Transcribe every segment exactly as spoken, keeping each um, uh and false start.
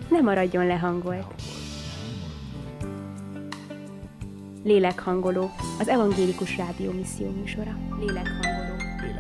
ne maradjon lehangolt. Lélekhangoló, az Evangélikus Rádió misszió műsora. Lélekhangoló.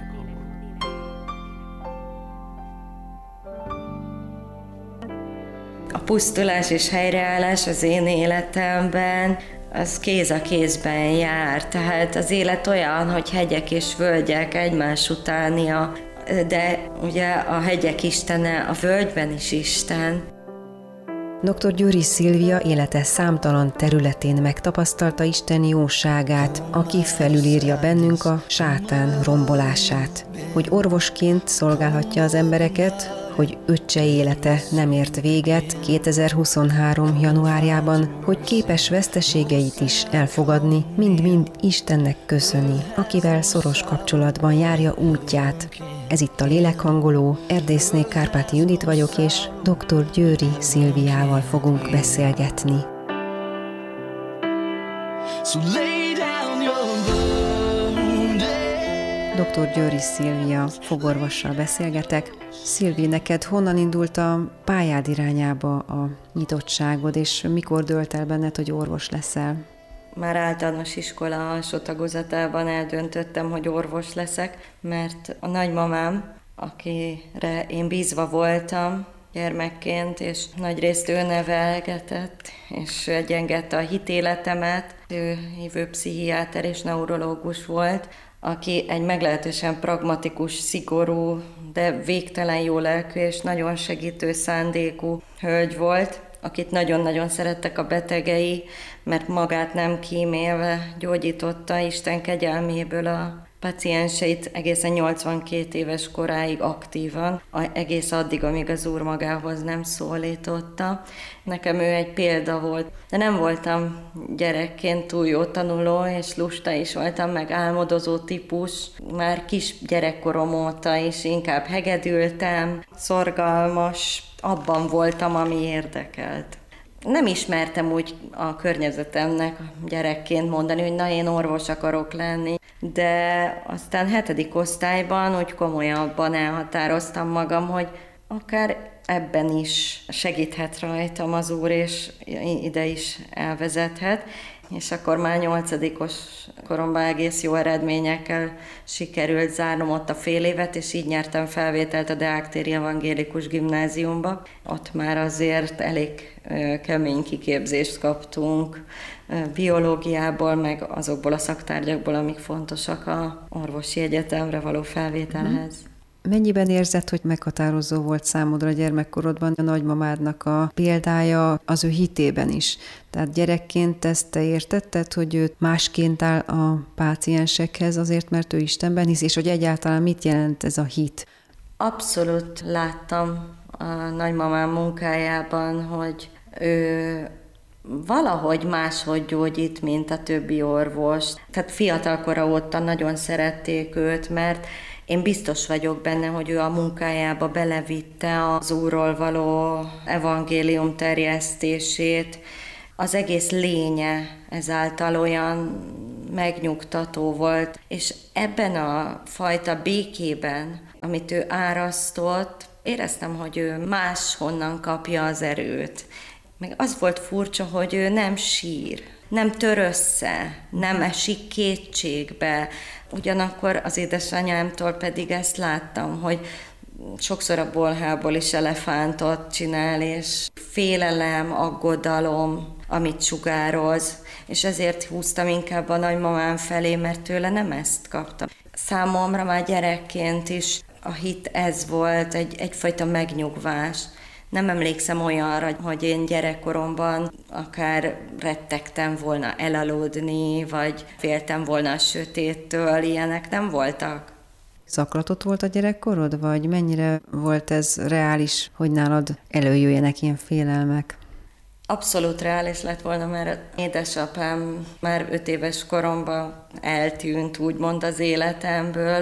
A pusztulás és helyreállás az én életemben, az kéz a kézben jár. Tehát az élet olyan, hogy hegyek és völgyek egymás utánia, de ugye a hegyek istene, a völgyben is Isten. doktor Győri Szilvia élete számtalan területén megtapasztalta Isten jóságát, aki felülírja bennünk a sátán rombolását. Hogy orvosként szolgálhatja az embereket, hogy öccse élete nem ért véget kétezer-huszonhárom. januárjában, hogy képes veszteségeit is elfogadni, mind-mind Istennek köszöni, akivel szoros kapcsolatban járja útját. Ez itt a Lélekhangoló, Erdészné Kárpáti Judit vagyok, és doktor Győri Szilviával fogunk beszélgetni. So doktor Győri Szilvia fogorvossal beszélgetek. Szilvi, neked honnan indult a pályád irányába a nyitottságod, és mikor dőlt el benned, hogy orvos leszel? Már általános iskola alsó tagozatában eldöntöttem, hogy orvos leszek, mert a nagymamám, akire én bízva voltam gyermekként, és nagyrészt ő nevelgetett, és ő egyengedte a hitéletemet. Ő hívő pszichiáter és neurológus volt, aki egy meglehetősen pragmatikus, szigorú, de végtelen jó lelkű és nagyon segítő szándékú hölgy volt, akit nagyon-nagyon szerettek a betegei, mert magát nem kímélve gyógyította Isten kegyelméből a pacienseit egészen nyolcvankét éves koráig aktívan, egész addig, amíg az Úr magához nem szólította. Nekem ő egy példa volt, de nem voltam gyerekként túl jó tanuló, és lusta is voltam, meg álmodozó típus. Már kis gyerekkorom óta is inkább hegedültem, szorgalmas, abban voltam, ami érdekelt. Nem ismertem úgy a környezetemnek gyerekként mondani, hogy na, én orvos akarok lenni, de aztán hetedik osztályban úgy komolyabban elhatároztam magam, hogy akár ebben is segíthet rajtam az Úr, és ide is elvezethet. És akkor már nyolcadikos koromban egész jó eredményekkel sikerült zárnom ott a fél évet, és így nyertem felvételt a Deák-téri Evangélikus Gimnáziumba. Ott már azért elég kemény kiképzést kaptunk biológiából, meg azokból a szaktárgyakból, amik fontosak a orvosi egyetemre való felvételhez. Mennyiben érzed, hogy meghatározó volt számodra gyermekkorodban a nagymamádnak a példája az ő hitében is? Tehát gyerekként ezt te értetted, hogy ő másként áll a páciensekhez azért, mert ő Istenben hisz, és hogy egyáltalán mit jelent ez a hit? Abszolút láttam a nagymamám munkájában, hogy ő valahogy máshogy gyógyít, mint a többi orvos. Tehát fiatalkora óta nagyon szerették őt, mert én biztos vagyok benne, hogy ő a munkájába belevitte az Úrról való evangélium terjesztését. Az egész lénye ezáltal olyan megnyugtató volt, és ebben a fajta békében, amit ő árasztott, éreztem, hogy ő máshonnan kapja az erőt. Meg az volt furcsa, hogy ő nem sír, nem tör össze, nem esik kétségbe. Ugyanakkor az édesanyámtól pedig ezt láttam, hogy sokszor a bolhából is elefántot csinál, és félelem, aggodalom, amit sugároz, és ezért húztam inkább a nagymamám felé, mert tőle nem ezt kaptam. Számomra már gyerekként is a hit ez volt, egy, egyfajta megnyugvás. Nem emlékszem olyanra, hogy én gyerekkoromban akár rettegtem volna elaludni, vagy féltem volna a sötéttől, ilyenek nem voltak. Zaklatott volt a gyerekkorod, vagy mennyire volt ez reális, hogy nálad előjöjjenek ilyen félelmek? Abszolút reális lett volna, mert édesapám már öt éves koromban eltűnt, úgymond az életemből.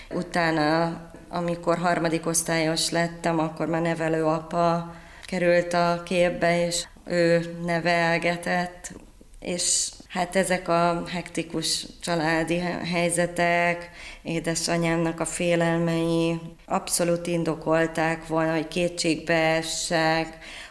Utána, amikor harmadik osztályos lettem, akkor már nevelőapa került a képbe, és ő nevelgetett, és hát ezek a hektikus családi helyzetek, édesanyámnak a félelmei abszolút indokolták volna, hogy kétségbe essek,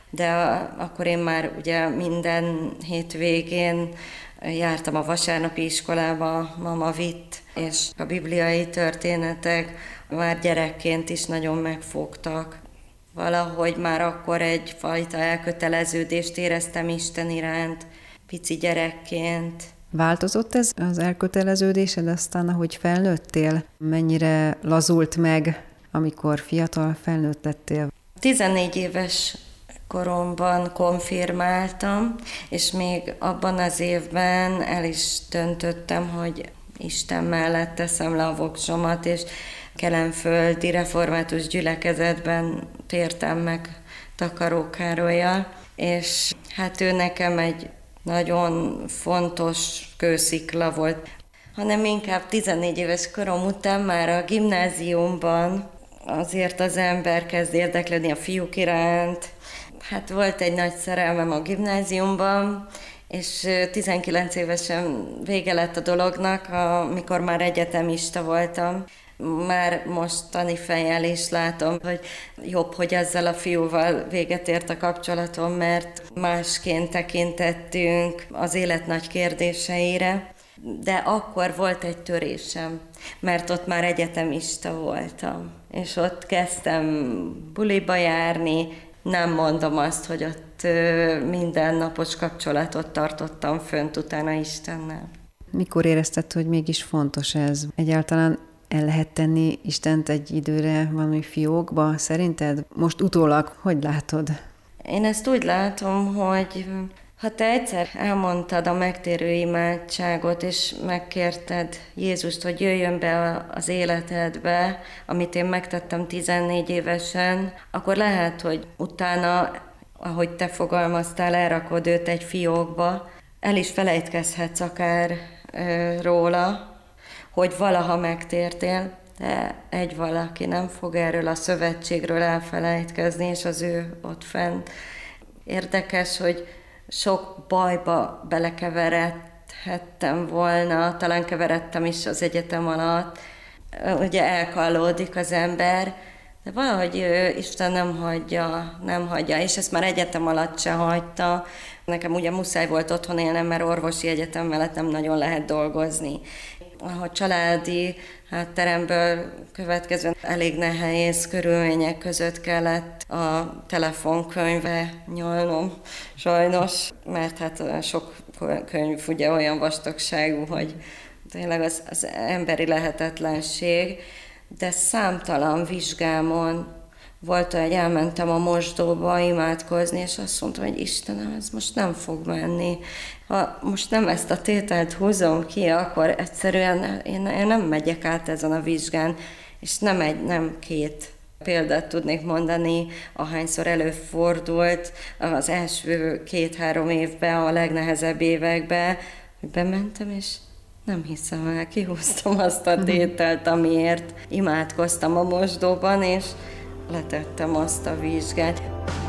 de a, akkor én már ugye minden hétvégén jártam a vasárnapi iskolába, mama vitt, és a bibliai történetek már gyerekként is nagyon megfogtak. Valahogy már akkor egyfajta elköteleződést éreztem Isten iránt, pici gyerekként. Változott ez az elköteleződésed aztán, ahogy felnőttél? Mennyire lazult meg, amikor fiatal felnőtt lettél? tizennégy éves koromban konfirmáltam, és még abban az évben el is döntöttem, hogy Isten mellett teszem le a voksomat, és Kelenföldi Református Gyülekezetben tértem meg Takaró Károllyal, és hát ő nekem egy nagyon fontos kőszikla volt, hanem inkább tizennégy éves korom után már a gimnáziumban azért az ember kezd érdeklődni a fiúk iránt. Hát volt egy nagy szerelmem a gimnáziumban, és tizenkilenc évesen vége lett a dolognak, amikor már egyetemista voltam. Már mostani fejjel is látom, hogy jobb, hogy ezzel a fiúval véget ért a kapcsolatom, mert másként tekintettünk az élet nagy kérdéseire. De akkor volt egy törésem, mert ott már egyetemista voltam, és ott kezdtem buliba járni. Nem mondom azt, hogy ott mindennapos kapcsolatot tartottam fönt utána Istennel. Mikor érezted, hogy mégis fontos ez? Egyáltalán el lehet tenni Istent egy időre valami fiókba, szerinted? Most utólag, hogy látod? Én ezt úgy látom, hogy ha te egyszer elmondtad a megtérő imádságot, és megkérted Jézust, hogy jöjjön be az életedbe, amit én megtettem tizennégy évesen, akkor lehet, hogy utána, ahogy te fogalmaztál, elrakod őt egy fiókba, el is felejtkezhetsz akár ö, róla, hogy valaha megtértél, de egy valaki nem fog erről a szövetségről elfelejtkezni, és az ő ott fent. Érdekes, hogy sok bajba belekeveredhettem volna, talán keveredtem is az egyetem alatt. Ugye elkallódik az ember, de valahogy Isten nem hagyja, nem hagyja, és ezt már egyetem alatt se hagyta. Nekem ugye muszáj volt otthon élnem, mert orvosi egyetem mellett nem nagyon lehet dolgozni. A családi hátteremből következően elég nehéz körülmények között kellett a telefonkönyve nyolnom, sajnos, mert hát sok könyv ugye olyan vastagságú, hogy tényleg az, az emberi lehetetlenség, de számtalan vizsgámon volt, hogy elmentem a mosdóba imádkozni, és azt mondtam, hogy Istenem, ez most nem fog menni. Ha most nem ezt a tételt húzom ki, akkor egyszerűen én, én nem megyek át ezen a vizsgán, és nem egy, nem két példát tudnék mondani, ahányszor előfordult az első két-három évben, a legnehezebb években, hogy bementem, és nem hiszem el, kihúztam azt a tételt, amiért imádkoztam a mosdóban, és letettem azt a vizsgát.